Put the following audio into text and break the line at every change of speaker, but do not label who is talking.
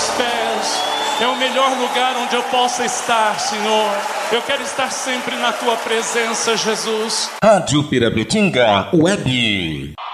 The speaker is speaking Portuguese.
teus pés. É o melhor lugar onde eu possa estar, Senhor. Eu quero estar sempre na tua presença, Jesus.
Rádio Pirabetinga Web.